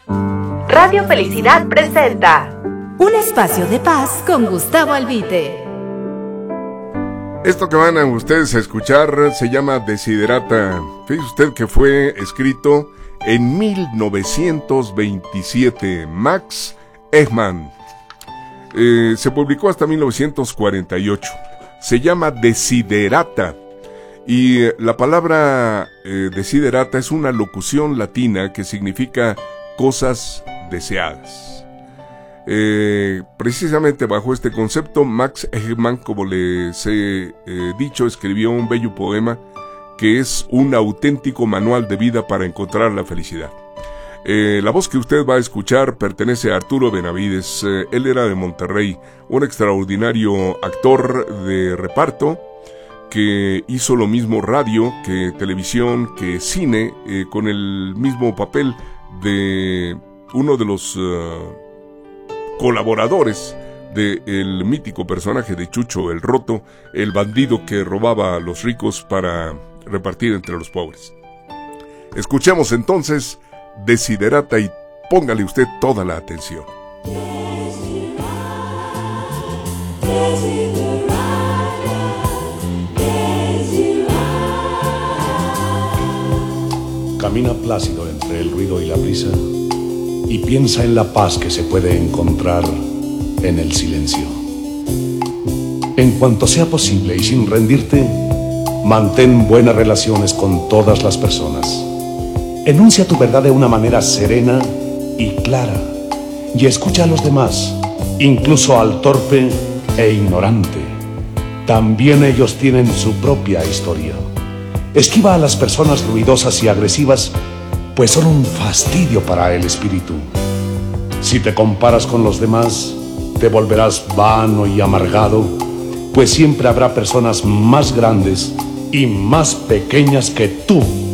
Radio Felicidad presenta un espacio de paz con Gustavo Albite. Esto que van a ustedes a escuchar se llama Desiderata. Fíjese usted que fue escrito en 1927, Max Eggman. Se publicó hasta 1948. Se llama Desiderata. Y la palabra desiderata es una locución latina que significa cosas deseadas. Precisamente bajo este concepto, Max Eggman, como les he dicho, escribió un bello poema que es un auténtico manual de vida para encontrar la felicidad. La voz que usted va a escuchar pertenece a Arturo Benavides. Él era de Monterrey, un extraordinario actor de reparto que hizo lo mismo radio que televisión que cine, con el mismo papel de uno de los colaboradores del mítico personaje de Chucho el Roto, el bandido que robaba a los ricos para repartir entre los pobres. Escuchemos entonces Desiderata y póngale usted toda la atención. Camina plácido entre el ruido y la brisa y piensa en la paz que se puede encontrar en el silencio. En cuanto sea posible y sin rendirte, mantén buenas relaciones con todas las personas. Enuncia tu verdad de una manera serena y clara y escucha a los demás, incluso al torpe e ignorante. También ellos tienen su propia historia. Esquiva a las personas ruidosas y agresivas, pues son un fastidio para el espíritu. Si te comparas con los demás, te volverás vano y amargado, pues siempre habrá personas más grandes y más pequeñas que tú.